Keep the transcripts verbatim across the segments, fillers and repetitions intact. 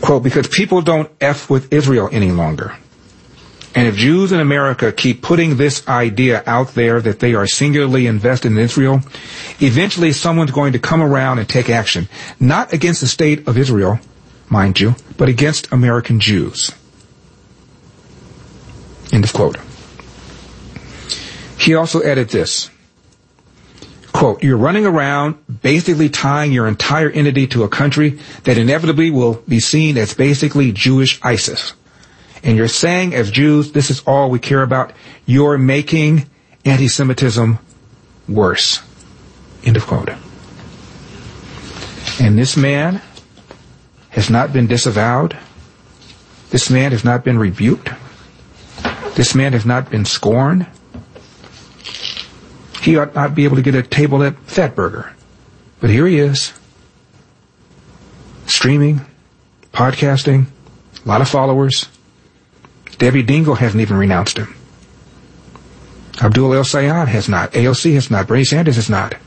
Quote, because people don't F with Israel any longer. And if Jews in America keep putting this idea out there that they are singularly invested in Israel, eventually someone's going to come around and take action. Not against the state of Israel, mind you, but against American Jews. End of quote. He also added this. Quote, you're running around basically tying your entire entity to a country that inevitably will be seen as basically Jewish ISIS. And you're saying as Jews, this is all we care about. You're making anti-Semitism worse. End of quote. And this man has not been disavowed. This man has not been rebuked. This man has not been scorned. He ought not be able to get a table at Fatburger. But here he is, streaming, podcasting, a lot of followers. Debbie Dingell hasn't even renounced him. Abdul El-Sayed has not. A O C has not. Bernie Sanders has not.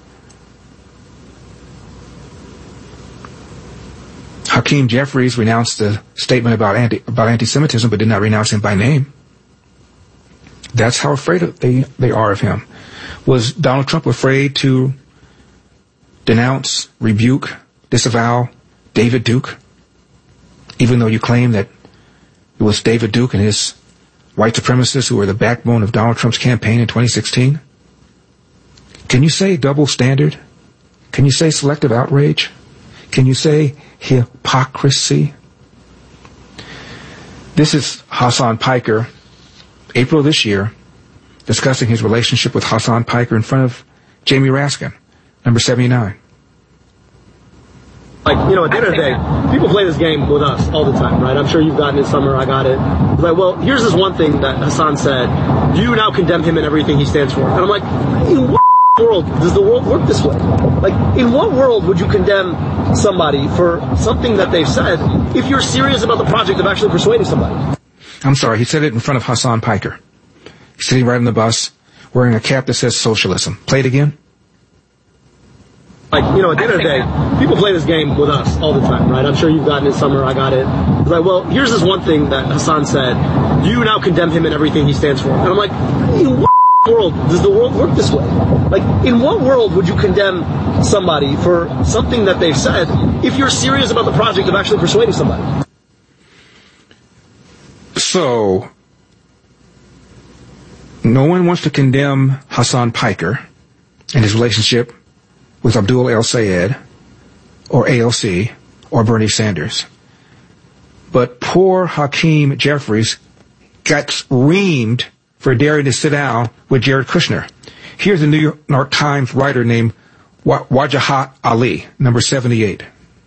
Hakeem Jeffries renounced the statement about anti, about anti-Semitism, but did not renounce him by name. That's how afraid they, they are of him. Was Donald Trump afraid to denounce, rebuke, disavow David Duke? Even though you claim that it was David Duke and his white supremacists who were the backbone of Donald Trump's campaign in twenty sixteen? Can you say double standard? Can you say selective outrage? Can you say hypocrisy? This is Hassan Piker, April this year, discussing his relationship with Hassan Piker in front of Jamie Raskin, number seventy-nine. Like, you know, at the end of the day, people play this game with us all the time, right? I'm sure you've gotten it, Summer, I got it. It's like, well, here's this one thing that Hassan said. Do you now condemn him and everything he stands for? And I'm like, in what world does the world work this way? Like, in what world would you condemn somebody for something that they've said if you're serious about the project of actually persuading somebody? I'm sorry, he said it in front of Hassan Piker. He's sitting right on the bus, wearing a cap that says socialism. Play it again. Like, you know, at the end of the day, people play this game with us all the time, right? I'm sure you've gotten it, Summer, I got it. It's like, well, here's this one thing that Hassan said. Do you now condemn him and everything he stands for? And I'm like, in what world does the world work this way? Like, in what world would you condemn somebody for something that they've said if you're serious about the project of actually persuading somebody? So, no one wants to condemn Hassan Piker and his relationship with Abdul El-Sayed or A O C or Bernie Sanders. But poor Hakeem Jeffries got reamed for daring to sit down with Jared Kushner. Here's a New York Times writer named Wajahat Ali, number seventy-eight.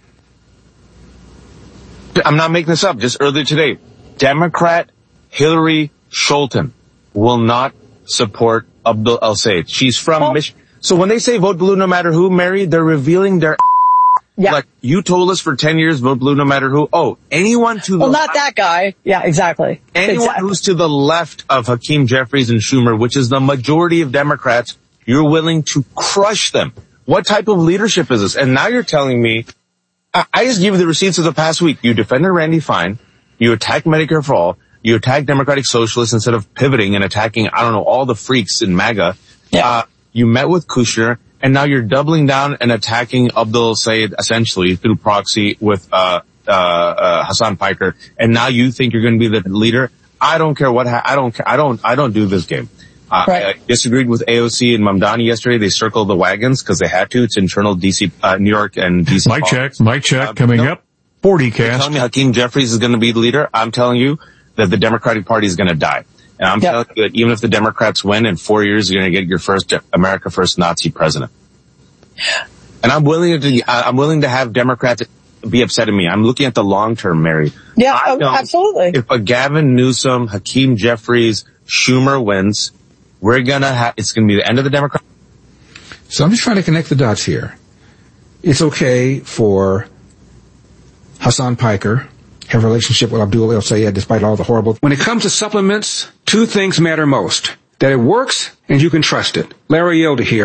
I'm not making this up. Just earlier today, Democrat Hillary Scholten will not support Abdul El-Sayed. She's from oh. Michigan. So when they say vote blue no matter who, Mary, they're revealing their yeah. Like, you told us for ten years, vote blue no matter who. Oh, anyone to well, the not that guy. Yeah, exactly. Anyone exactly. who's to the left of Hakeem Jeffries and Schumer, which is the majority of Democrats, you're willing to crush them. What type of leadership is this? And now you're telling me, I, I just give you the receipts of the past week. You defended Randy Fine. You attacked Medicare for All. You attacked Democratic Socialists instead of pivoting and attacking, I don't know, all the freaks in MAGA. Yeah. Uh, you met with Kushner, and now you're doubling down and attacking Abdul Sayed essentially through proxy with uh, uh, uh Hassan Piker. And now you think you're going to be the leader. I don't care what. Ha- I don't. I don't. I don't do this game. Uh, right. I disagreed with A O C and Mamdani yesterday. They circled the wagons because they had to. It's internal D C, uh, New York and D C. Mic check. Mic check uh, coming no, up. forty cast. You're telling me Hakeem Jeffries is going to be the leader. I'm telling you that the Democratic Party is going to die. And I'm yep. telling you that even if the Democrats win in four years, you're going to get your first America First Nazi president. And I'm willing to, I'm willing to have Democrats be upset at me. I'm looking at the long term, Mary. Yeah, absolutely. If a Gavin Newsom, Hakeem Jeffries, Schumer wins, we're going to have, it's going to be the end of the Democrat. So I'm just trying to connect the dots here. It's okay for Hassan Piker have a relationship with Abdul El-Sayed despite all the horrible. When it comes to supplements, two things matter most. That it works and you can trust it. Larry Elder here,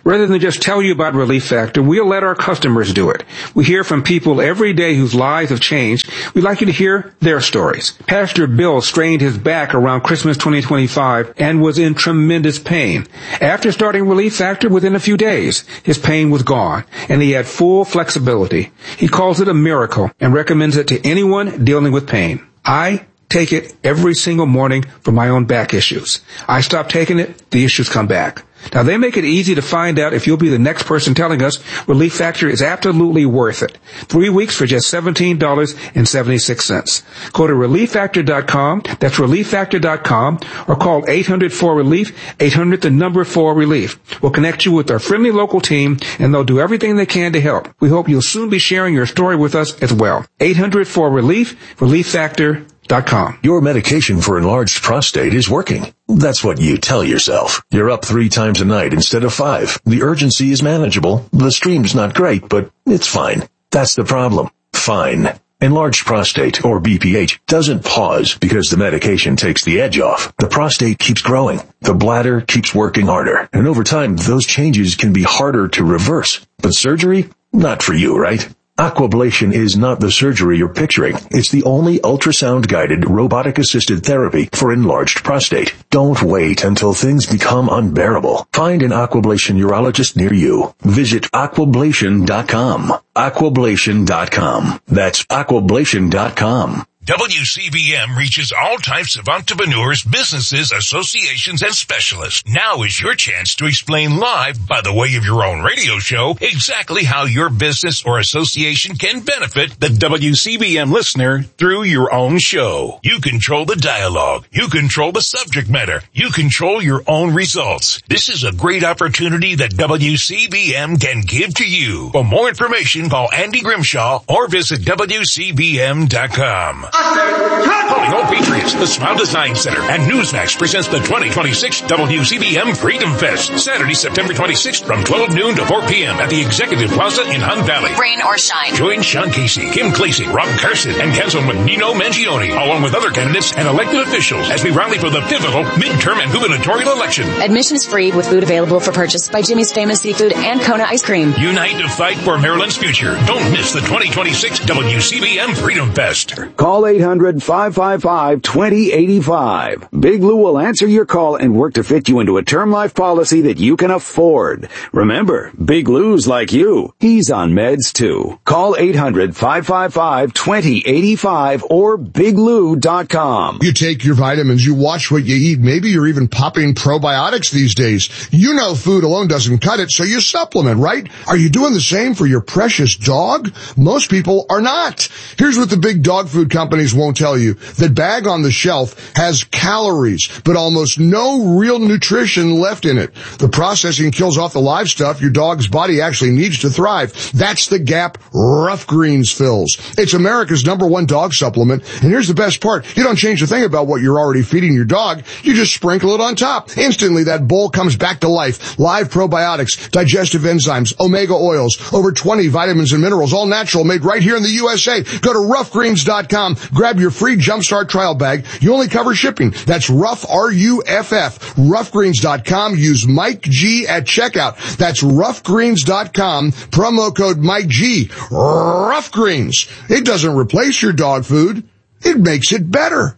Rather than just tell you about Relief Factor, we'll let our customers do it. We hear from people every day whose lives have changed. We'd like you to hear their stories. Pastor Bill strained his back around Christmas twenty twenty-five and was in tremendous pain. After starting Relief Factor, within a few days, his pain was gone, and he had full flexibility. He calls it a miracle and recommends it to anyone dealing with pain. I take it every single morning for my own back issues. I stop taking it, the issues come back. Now, they make it easy to find out if you'll be the next person telling us Relief Factor is absolutely worth it. Three weeks for just seventeen dollars and seventy-six cents. Go to relief factor dot com, that's relief factor dot com, or call eight hundred four relief, eight hundred the number four relief. We'll connect you with our friendly local team, and they'll do everything they can to help. We hope you'll soon be sharing your story with us as well. eight hundred four relief, relief factor dot com. Your medication for enlarged prostate is working. That's what you tell yourself. You're up three times a night instead of five. The urgency is manageable. The stream's not great, but it's fine. That's the problem. Fine. Enlarged prostate, or B P H, doesn't pause because the medication takes the edge off. The prostate keeps growing. The bladder keeps working harder. And over time, those changes can be harder to reverse. But surgery? Not for you, right? Aquablation is not the surgery you're picturing. It's the only ultrasound-guided, robotic-assisted therapy for enlarged prostate. Don't wait until things become unbearable. Find an Aquablation urologist near you. Visit aquablation dot com. aquablation dot com. That's aquablation dot com. W C B M reaches all types of entrepreneurs, businesses, associations, and specialists. Now is your chance to explain live, by the way of your own radio show, exactly how your business or association can benefit the W C B M listener through your own show. You control the dialogue. You control the subject matter. You control your own results. This is a great opportunity that W C B M can give to you. For more information, call Andy Grimshaw or visit W C B M dot com. Calling all Patriots, the Smile Design Center and Newsmax presents the twenty twenty-six W C B M Freedom Fest, Saturday, September twenty-sixth from twelve noon to four p.m. at the Executive Plaza in Hunt Valley. Rain or shine. Join Sean Casey, Kim Clasey, Rob Carson, and Councilman Nino Mangione, along with other candidates and elected officials as we rally for the pivotal midterm and gubernatorial election. Admission is free with food available for purchase by Jimmy's Famous Seafood and Kona Ice Cream. Unite to fight for Maryland's future. Don't miss the twenty twenty-six W C B M Freedom Fest. Call eight hundred, five five five, two zero eight five. Big Lou will answer your call and work to fit you into a term life policy that you can afford. Remember, Big Lou's like you. He's on meds too. Call eight hundred, five five five, two zero eight five or big lou dot com. You take your vitamins, you watch what you eat. Maybe you're even popping probiotics these days. You know food alone doesn't cut it, so you supplement, right? Are you doing the same for your precious dog? Most people are not. Here's what the big dog food companies won't tell you. That bag on the shelf has calories, but almost no real nutrition left in it. The processing kills off the live stuff your dog's body actually needs to thrive. That's the gap Rough Greens fills. It's America's number one dog supplement, and here's the best part. You don't change a thing about what you're already feeding your dog. You just sprinkle it on top. Instantly, that bowl comes back to life. Live probiotics, digestive enzymes, omega oils, over twenty vitamins and minerals, all natural, made right here in the U S A. Go to rough greens dot com. Grab your free Jumpstart trial bag. You only cover shipping. That's rough, R U F F. rough greens dot com. Use Mike G at checkout. That's rough greens dot com. Promo code Mike G. Rough Greens. It doesn't replace your dog food. It makes it better.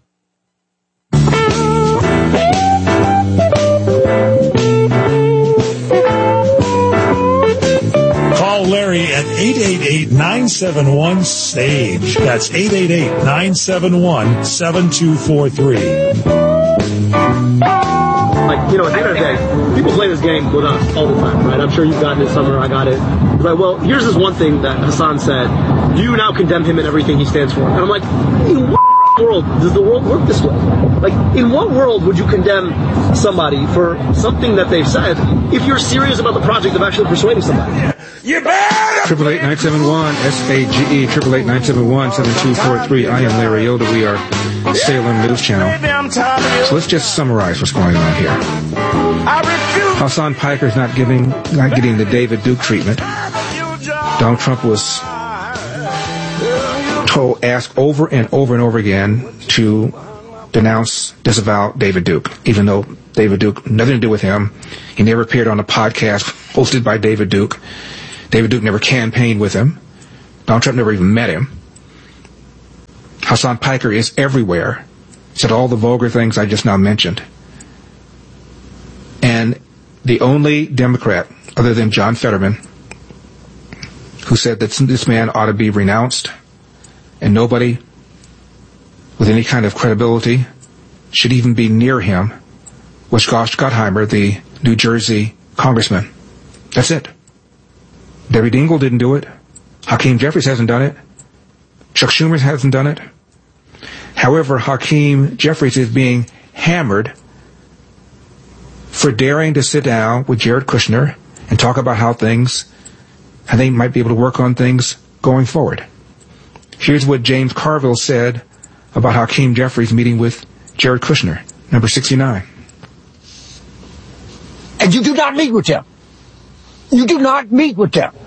Call Larry at eight eight eight, nine seven one, SAGE. That's eight eight eight, nine seven one, seven two four three. Like, you know, at the end of the day, people play this game with us all the time, right? I'm sure you've gotten it somewhere. I got it. It's like, well, here's this one thing that Hassan said. Do you now condemn him and everything he stands for? And I'm like, in what world does the world work this way? Like, in what world would you condemn somebody for something that they've said if you're serious about the project of actually persuading somebody? You better! Triple eight nine seven one S A G E triple eight nine seven one seven two four three. I am Larry Yoder. We are Salem News Channel. So let's just summarize what's going on here. Hassan Piker is not giving, not getting the David Duke treatment. Donald Trump was told, asked over and over and over again to denounce, disavow David Duke, even though David Duke, nothing to do with him. He never appeared on a podcast hosted by David Duke. David Duke never campaigned with him. Donald Trump never even met him. Hasan Piker is everywhere. Said all the vulgar things I just now mentioned. And the only Democrat, other than John Fetterman, who said that this man ought to be renounced, and nobody with any kind of credibility should even be near him, was Josh Gottheimer, the New Jersey congressman. That's it. Debbie Dingell didn't do it. Hakeem Jeffries hasn't done it. Chuck Schumer hasn't done it. However, Hakeem Jeffries is being hammered for daring to sit down with Jared Kushner and talk about how things, how they might be able to work on things going forward. Here's what James Carville said about Hakeem Jeffries meeting with Jared Kushner, number sixty-nine. And you do not meet with them. You do not meet with them.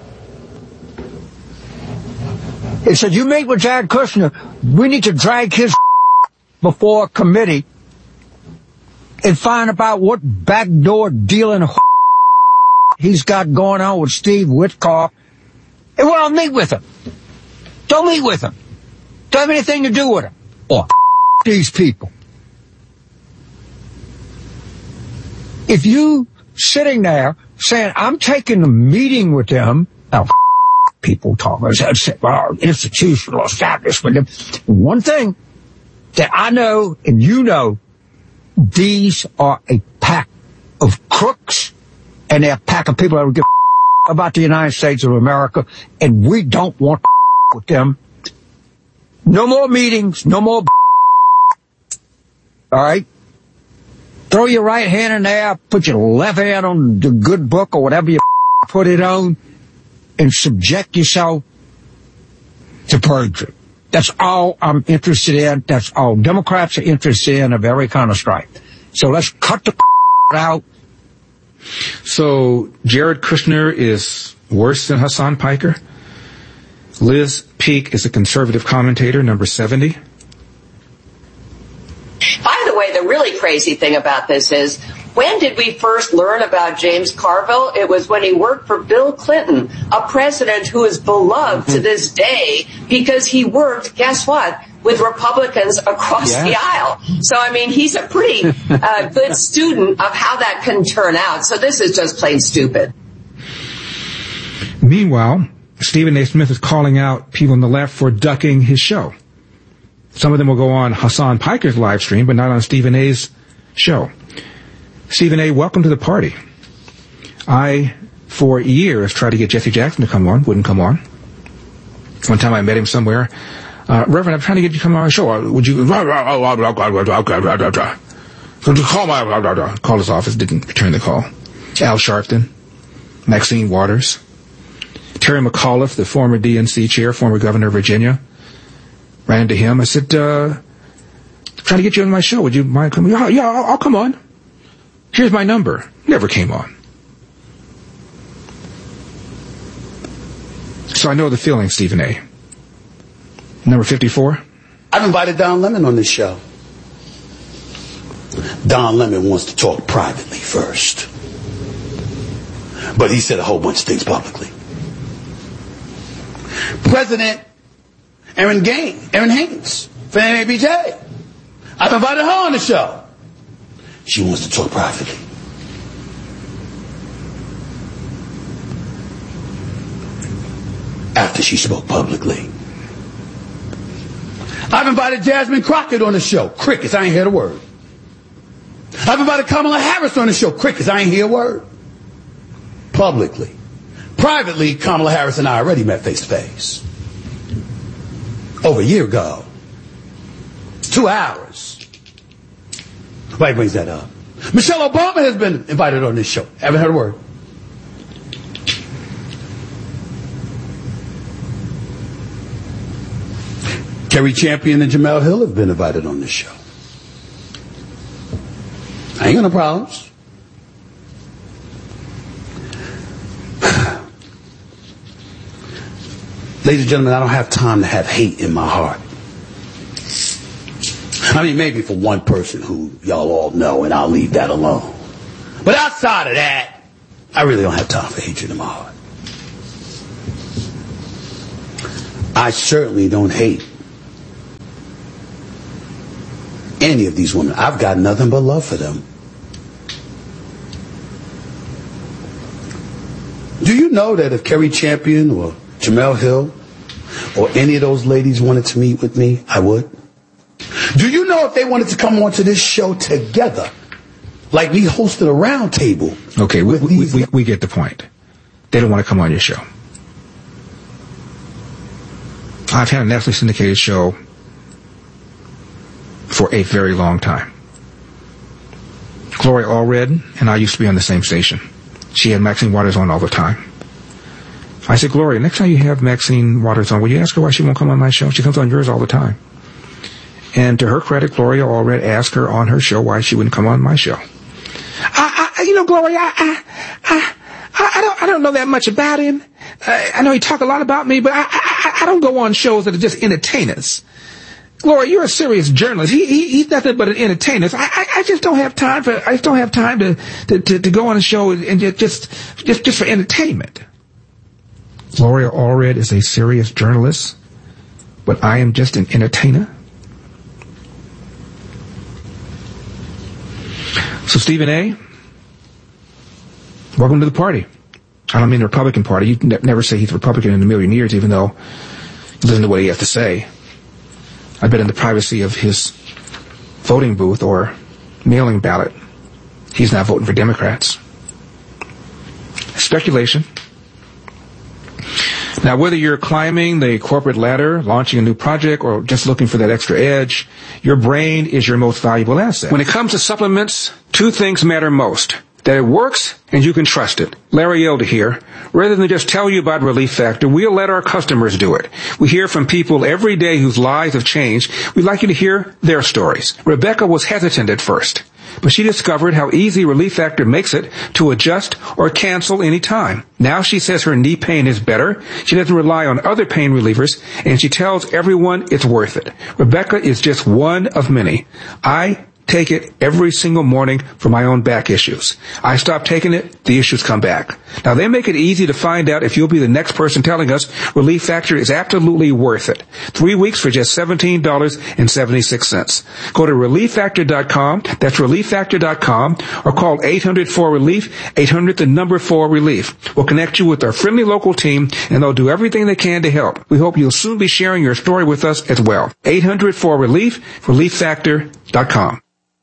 It said, you meet with Jared Kushner, we need to drag his before a committee and find about what backdoor dealing he's got going on with Steve Witkoff. And well, meet with him. Don't meet with him. Don't have anything to do with him. Or these people. If you sitting there saying, I'm taking a meeting with them, now people talk about institutional establishment. One thing that I know and you know, these are a pack of crooks and they're a pack of people that don't give a about the United States of America, and we don't want with them. No more meetings, no more all right? Throw your right hand in there, put your left hand on the good book or whatever you put it on, and subject yourself to perjury. That's all I'm interested in. That's all Democrats are interested in of every kind of strife. So let's cut the out. So Jared Kushner is worse than Hasan Piker. Liz Peek is a conservative commentator, number seventy. By the way, the really crazy thing about this is, when did we first learn about James Carville? It was when he worked for Bill Clinton, a president who is beloved mm-hmm. to this day because he worked, guess what, with Republicans across yeah. the aisle. So, I mean, he's a pretty uh, good student of how that can turn out. So this is just plain stupid. Meanwhile, Stephen A. Smith is calling out people on the left for ducking his show. Some of them will go on Hasan Piker's live stream, but not on Stephen A.'s show. Stephen A., welcome to the party. I, for years, tried to get Jesse Jackson to come on, wouldn't come on. One time I met him somewhere. Uh, Reverend, I'm trying to get you to come on our show. Would you... So to call my... Called his office, didn't return the call. Al Sharpton, Maxine Waters, Terry McAuliffe, the former D N C chair, former governor of Virginia. Ran into him. I said, uh, trying to get you on my show. Would you mind coming? Yeah, yeah, I'll, I'll come on. Here's my number. Never came on. So I know the feeling, Stephen A. Number fifty-four. I've invited Don Lemon on this show. Don Lemon wants to talk privately first. But he said a whole bunch of things publicly. President Erin Gaines, Erin Haynes, from N A B J. I've invited her on the show. She wants to talk privately. After she spoke publicly. I've invited Jasmine Crockett on the show. Crickets, I ain't hear a word. I've invited Kamala Harris on the show. Crickets, I ain't hear a word. Publicly. Privately, Kamala Harris and I already met face to face. Over a year ago. Two hours. Why brings that up? Michelle Obama has been invited on this show. Haven't heard a word. Kerry Champion and Jamel Hill have been invited on this show. I ain't got no problems. Ladies and gentlemen, I don't have time to have hate in my heart. I mean, maybe for one person who y'all all know, and I'll leave that alone. But outside of that, I really don't have time for hatred in my heart. I certainly don't hate any of these women. I've got nothing but love for them. Do you know that if Kerry Champion or Jamel Hill or any of those ladies wanted to meet with me, I would? Do you know if they wanted to come onto this show together, like we hosted a round table? Okay, we, we, we, we get the point. They don't want to come on your show. I've had a nationally syndicated show for a very long time. Gloria Allred and I used to be on the same station. She had Maxine Waters on all the time. I said, Gloria, next time you have Maxine Waters on, will you ask her why she won't come on my show? She comes on yours all the time. And to her credit, Gloria Allred asked her on her show why she wouldn't come on my show. I, I, you know, Gloria, I, I, I, I don't, I don't know that much about him. I, I know he talk a lot about me, but I, I, I don't go on shows that are just entertainers. Gloria, you're a serious journalist. He, he he's nothing but an entertainer. I, I I just don't have time for I just don't have time to to, to, to go on a show and just just just for entertainment. Gloria Allred is a serious journalist, but I am just an entertainer. So Stephen A., welcome to the party. I don't mean the Republican Party. You can never say he's a Republican in a million years, even though you listen to what he has to say. I bet in the privacy of his voting booth or mailing ballot, he's not voting for Democrats. Speculation. Now, whether you're climbing the corporate ladder, launching a new project, or just looking for that extra edge, your brain is your most valuable asset. When it comes to supplements, two things matter most. That it works and you can trust it. Larry Elder here. Rather than just tell you about Relief Factor, we'll let our customers do it. We hear from people every day whose lives have changed. We'd like you to hear their stories. Rebecca was hesitant at first, but she discovered how easy Relief Factor makes it to adjust or cancel any time. Now she says her knee pain is better. She doesn't rely on other pain relievers, and she tells everyone it's worth it. Rebecca is just one of many. I take it every single morning for my own back issues. I stop taking it, the issues come back. Now, they make it easy to find out if you'll be the next person telling us Relief Factor is absolutely worth it. Three weeks for just seventeen dollars and seventy-six cents. Go to relief factor dot com, that's relief factor dot com, or call eight hundred four relief, eight hundred the number four relief. We'll connect you with our friendly local team, and they'll do everything they can to help. We hope you'll soon be sharing your story with us as well. eight hundred four relief, relief factor dot com.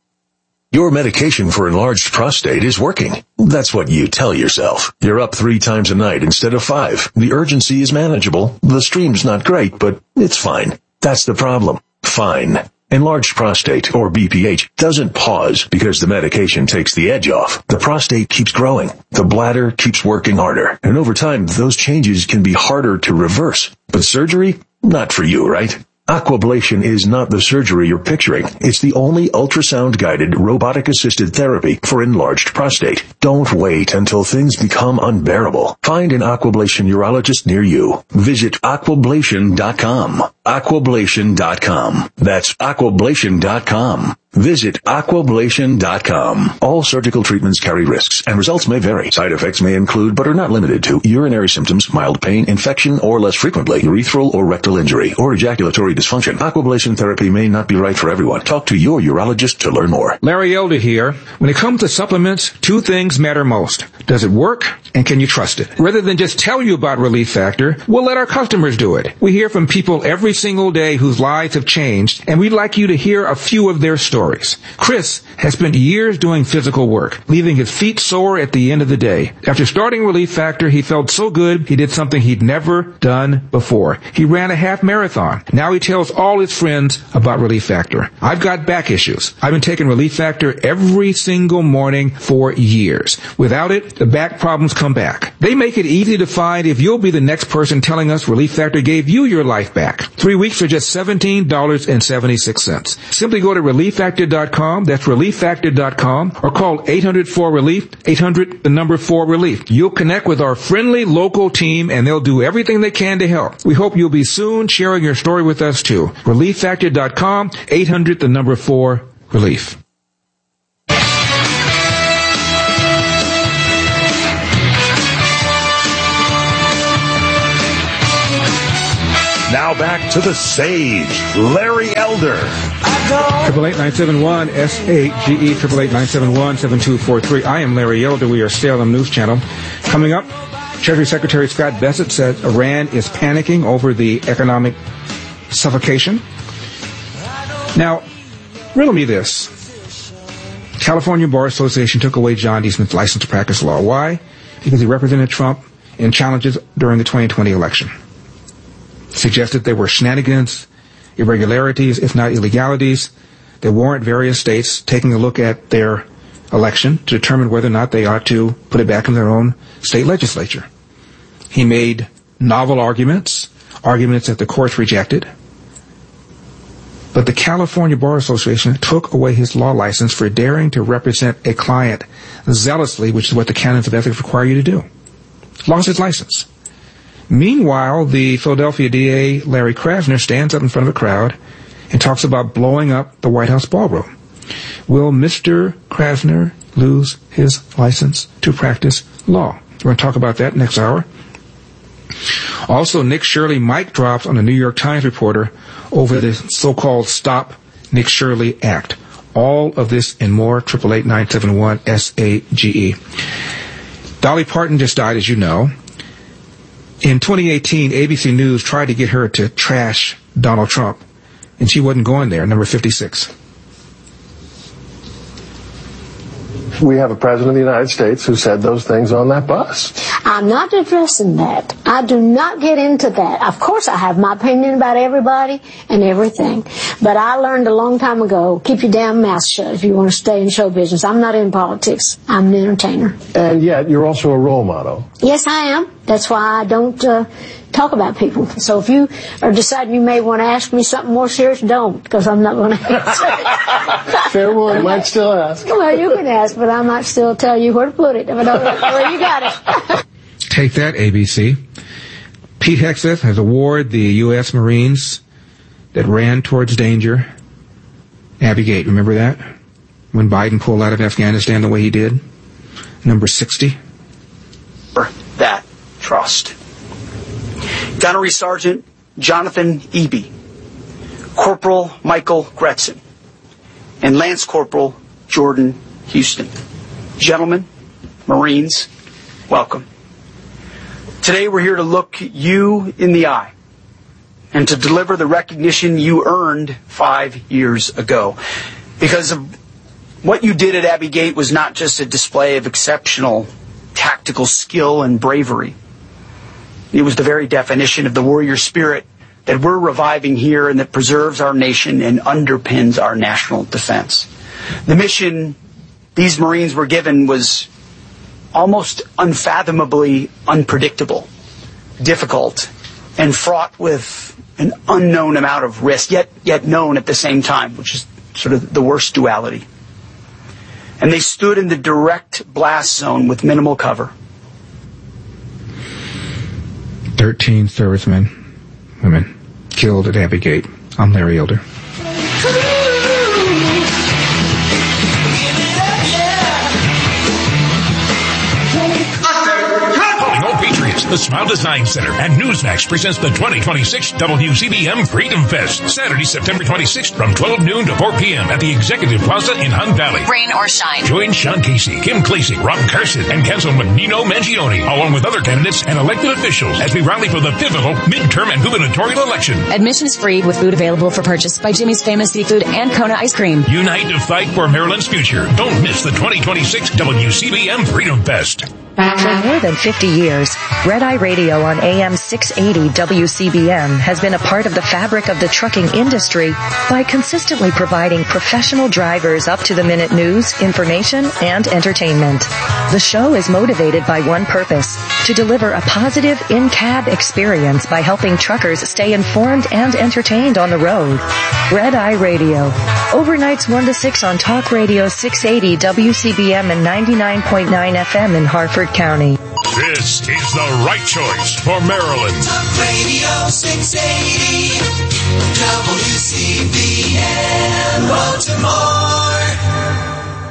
Your medication for enlarged prostate is working. That's what you tell yourself. You're up three times a night instead of five. The urgency is manageable. The stream's not great, but it's fine. That's the problem. Fine. Enlarged prostate, or B P H, doesn't pause because the medication takes the edge off. The prostate keeps growing. The bladder keeps working harder. And over time, those changes can be harder to reverse. But surgery? Not for you, right? Aquablation is not the surgery you're picturing. It's the only ultrasound-guided, robotic-assisted therapy for enlarged prostate. Don't wait until things become unbearable. Find an Aquablation urologist near you. Visit aquablation dot com. aquablation dot com. That's aquablation dot com. Visit aquablation dot com. All surgical treatments carry risks, and results may vary. Side effects may include, but are not limited to, urinary symptoms, mild pain, infection, or less frequently, urethral or rectal injury, or ejaculatory dysfunction. Aquablation therapy may not be right for everyone. Talk to your urologist to learn more. Larry Elder here. When it comes to supplements, two things matter most. Does it work, and can you trust it? Rather than just tell you about Relief Factor, we'll let our customers do it. We hear from people every single day whose lives have changed, and we'd like you to hear a few of their stories. Chris has spent years doing physical work, leaving his feet sore at the end of the day. After starting Relief Factor, he felt so good he did something he'd never done before. He ran a half marathon. Now he tells all his friends about Relief Factor. I've got back issues. I've been taking Relief Factor every single morning for years. Without it, the back problems come back. They make it easy to find if you'll be the next person telling us Relief Factor gave you your life back. Three weeks for just seventeen dollars and seventy-six cents. Simply go to relief factor factor dot com. That's relief factor dot com. Or call eight hundred four relief, eight hundred, the number four relief. You'll connect with our friendly local team and they'll do everything they can to help. We hope you'll be soon sharing your story with us too. relief factor dot com, eight hundred, the number four relief. Now back to the sage, Larry Elder. Triple eight nine seven one S A G E triple eight nine seven one seven two four three. I am Larry Elder. We are Salem News Channel. Coming up, Treasury Secretary Scott Bessent said Iran is panicking over the economic suffocation. Now, riddle me this. California Bar Association took away John D. Smith's license to practice law. Why? Because he represented Trump in challenges during the twenty twenty election. Suggested there were shenanigans, irregularities, if not illegalities, that warrant various states taking a look at their election to determine whether or not they ought to put it back in their own state legislature. He made novel arguments, arguments that the courts rejected. But the California Bar Association took away his law license for daring to represent a client zealously, which is what the canons of ethics require you to do. Lost his license. Meanwhile, the Philadelphia D A, Larry Krasner, stands up in front of a crowd and talks about blowing up the White House ballroom. Will Mister Krasner lose his license to practice law? We're going to talk about that next hour. Also, Nick Shirley mic drops on a New York Times reporter over the so-called Stop Nick Shirley Act. All of this and more, triple eight nine seven one S A G E. Dolly Parton just died, as you know. In twenty eighteen, A B C News tried to get her to trash Donald Trump, and she wasn't going there, number fifty-six. We have a president of the United States who said those things on that bus. I'm not addressing that. I do not get into that. Of course, I have my opinion about everybody and everything. But I learned a long time ago, keep your damn mouth shut if you want to stay in show business. I'm not in politics. I'm an entertainer. And yet, you're also a role model. Yes, I am. That's why I don't uh, talk about people. So if you are deciding you may want to ask me something more serious, don't, because I'm not going to answer. Fair warning, might still ask. Well, you can ask, but I might still tell you where to put it. If I don't know where you got it. Take that, A B C. Pete Hegseth has awarded the U S Marines that ran towards danger Abbey Gate. Remember that? When Biden pulled out of Afghanistan the way he did? Number sixty. That trust. Gunnery Sergeant Jonathan Eby, Corporal Michael Gretzen, and Lance Corporal Jordan Houston. Gentlemen, Marines, welcome. Today we're here to look you in the eye and to deliver the recognition you earned five years ago. Because of what you did at Abbey Gate was not just a display of exceptional tactical skill and bravery. It was the very definition of the warrior spirit that we're reviving here and that preserves our nation and underpins our national defense. The mission these Marines were given was almost unfathomably unpredictable, difficult, and fraught with an unknown amount of risk, yet yet known at the same time, which is sort of the worst duality. And they stood in the direct blast zone with minimal cover. Thirteen servicemen, women, killed at Abbey Gate. I'm Larry Elder. The Smile Design Center and Newsmax presents the twenty twenty-six W C B M Freedom Fest, Saturday, September twenty-sixth from twelve noon to four p.m. at the Executive Plaza in Hunt Valley. Rain or shine. Join Sean Casey, Kim Clasey, Rob Carson, and Councilman Nino Mangione, along with other candidates and elected officials as we rally for the pivotal midterm and gubernatorial election. Admission is free with food available for purchase by Jimmy's Famous Seafood and Kona Ice Cream. Unite to fight for Maryland's future. Don't miss the twenty twenty-six W C B M Freedom Fest. For more than fifty years, Red Eye Radio on A M six eighty W C B M has been a part of the fabric of the trucking industry by consistently providing professional drivers up-to-the-minute news, information, and entertainment. The show is motivated by one purpose, to deliver a positive in-cab experience by helping truckers stay informed and entertained on the road. Red Eye Radio, Overnights one to six on Talk Radio six eighty W C B M and ninety-nine point nine F M in Harford County. This is the right choice for Maryland. Talk Radio six eighty W C B M Baltimore.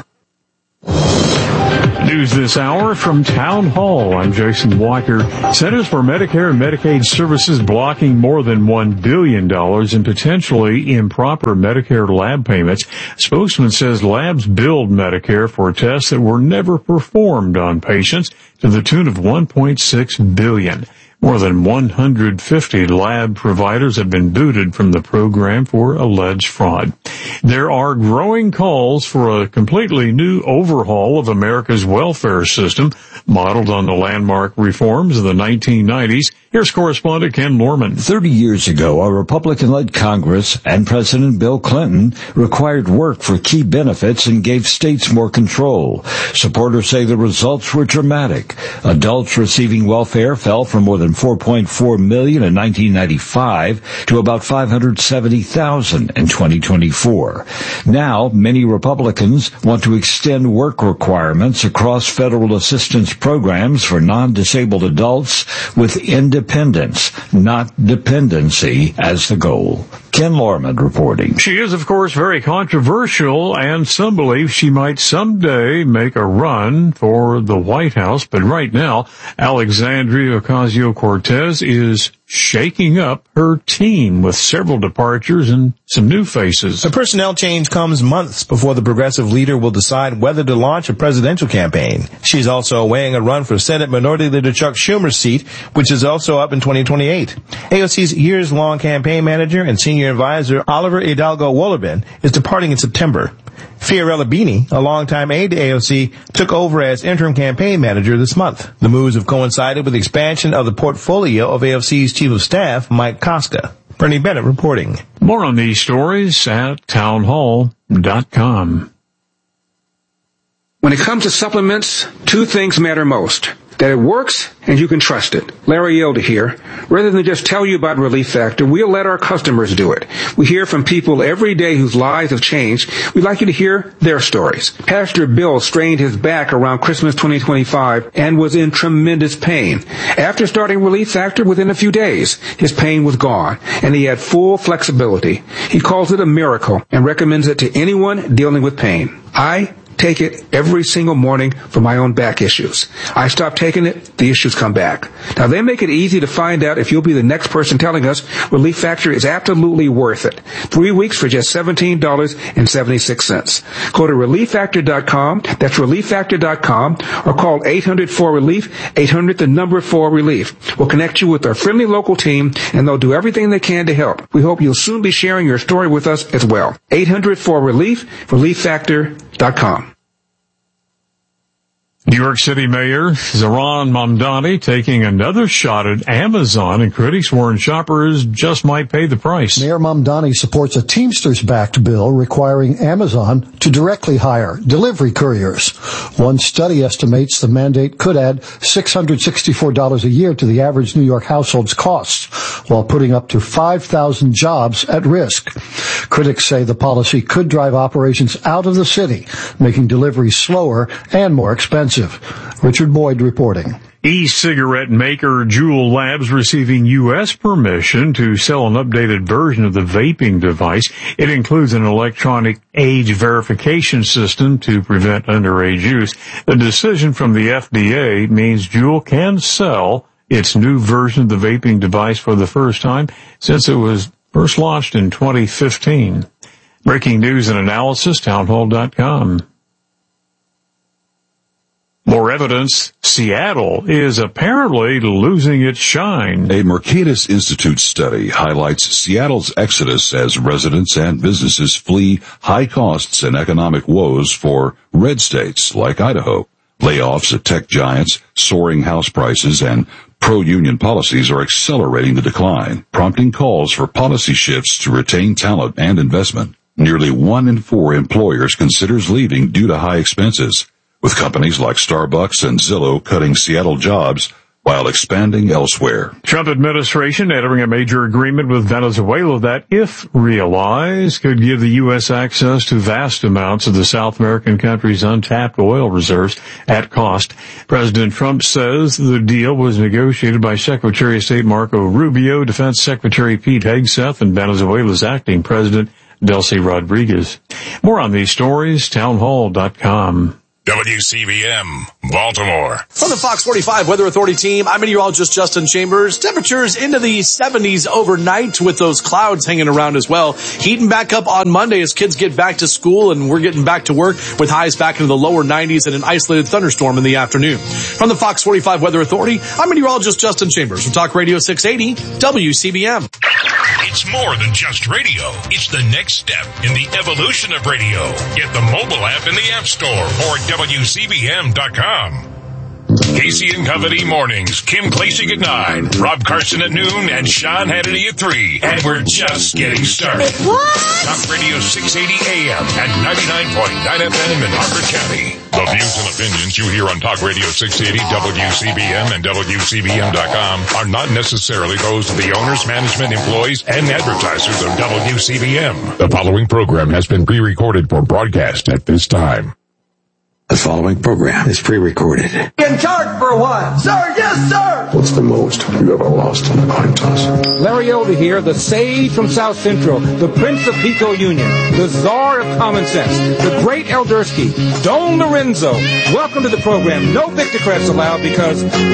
News this hour from Town Hall. I'm Jason Blocker. Centers for Medicare and Medicaid Services blocking more than one billion dollars in potentially improper Medicare lab payments. Spokesman says labs billed Medicare for tests that were never performed on patients to the tune of one point six billion dollars. More than one hundred fifty lab providers have been booted from the program for alleged fraud. There are growing calls for a completely new overhaul of America's welfare system, modeled on the landmark reforms of the nineteen nineties. Here's correspondent Ken Norman. Thirty years ago, a Republican-led Congress and President Bill Clinton required work for key benefits and gave states more control. Supporters say the results were dramatic. Adults receiving welfare fell from more than four point four million in nineteen ninety-five to about five hundred seventy thousand in twenty twenty-four. Now, many Republicans want to extend work requirements across federal assistance programs for non-disabled adults with independence, not dependency, as the goal. Ken Lorman reporting. She is, of course, very controversial, and some believe she might someday make a run for the White House. But right now, Alexandria Ocasio-Cortez is shaking up her team with several departures and some new faces. The personnel change comes months before the progressive leader will decide whether to launch a presidential campaign. She's also weighing a run for Senate Minority Leader Chuck Schumer's seat, which is also up in twenty twenty-eight. A O C's years-long campaign manager and senior advisor Oliver Hidalgo Wollerbin is departing in September. Fiorella Bini, a longtime aide to A O C, took over as interim campaign manager this month. The moves have coincided with the expansion of the portfolio of A O C's chief of staff, Mike Koska. Bernie Bennett reporting. More on these stories at townhall dot com. When it comes to supplements, two things matter most. That it works and you can trust it. Larry Yelda here. Rather than just tell you about Relief Factor, we'll let our customers do it. We hear from people every day whose lives have changed. We'd like you to hear their stories. Pastor Bill strained his back around Christmas twenty twenty-five and was in tremendous pain. After starting Relief Factor, within a few days, his pain was gone and he had full flexibility. He calls it a miracle and recommends it to anyone dealing with pain. I take it every single morning for my own back issues. I stop taking it, the issues come back. Now, they make it easy to find out if you'll be the next person telling us Relief Factor is absolutely worth it. Three weeks for just seventeen dollars and seventy-six cents. Go to relief factor dot com, that's relief factor dot com, or call eight hundred four relief, eight hundred the number four relief. We'll connect you with our friendly local team, and they'll do everything they can to help. We hope you'll soon be sharing your story with us as well. eight hundred four relief, relief factor dot com. New York City Mayor Zohran Mamdani taking another shot at Amazon, and critics warn shoppers just might pay the price. Mayor Mamdani supports a Teamsters-backed bill requiring Amazon to directly hire delivery couriers. One study estimates the mandate could add six hundred sixty-four dollars a year to the average New York household's costs, while putting up to five thousand jobs at risk. Critics say the policy could drive operations out of the city, making deliveries slower and more expensive. Richard Boyd reporting. E-cigarette maker Juul Labs receiving U S permission to sell an updated version of the vaping device. It includes an electronic age verification system to prevent underage use. The decision from the F D A means Juul can sell its new version of the vaping device for the first time since it was first launched in twenty fifteen. Breaking news and analysis, townhall dot com. More evidence, Seattle is apparently losing its shine. A Mercatus Institute study highlights Seattle's exodus as residents and businesses flee high costs and economic woes for red states like Idaho. Layoffs at tech giants, soaring house prices, and pro-union policies are accelerating the decline, prompting calls for policy shifts to retain talent and investment. Nearly one in four employers considers leaving due to high expenses. With companies like Starbucks and Zillow cutting Seattle jobs, while expanding elsewhere. Trump administration entering a major agreement with Venezuela that, if realized, could give the U S access to vast amounts of the South American country's untapped oil reserves at cost. President Trump says the deal was negotiated by Secretary of State Marco Rubio, Defense Secretary Pete Hegseth, and Venezuela's acting president, Delcy Rodriguez. More on these stories, townhall dot com. W C B M, Baltimore. From the Fox forty-five Weather Authority team, I'm meteorologist Justin Chambers. Temperatures into the seventies overnight with those clouds hanging around as well. Heating back up on Monday as kids get back to school and we're getting back to work with highs back into the lower nineties and an isolated thunderstorm in the afternoon. From the Fox forty-five Weather Authority, I'm meteorologist Justin Chambers from Talk Radio six eighty W C B M. It's more than just radio. It's the next step in the evolution of radio. Get the mobile app in the App Store or W C B M dot com. Casey and Company mornings. Kim Klacik at nine, Rob Carson at noon, and Sean Hannity at three. And we're just getting started. What? Talk Radio six eighty A M and ninety-nine point nine F M in Harford County. The views and opinions you hear on Talk Radio six eighty, W C B M, and W C B M dot com are not necessarily those of the owners, management, employees, and advertisers of W C B M. The following program has been pre-recorded for broadcast at this time. The following program is pre-recorded. In charge for a while. Sir, yes, sir. What's the most you ever lost in a coin toss? Larry Elder here, the sage from South Central, the Prince of Pico Union, the Czar of Common Sense, the Great Eldersky, Don Lorenzo. Welcome to the program. No Victor Crest allowed because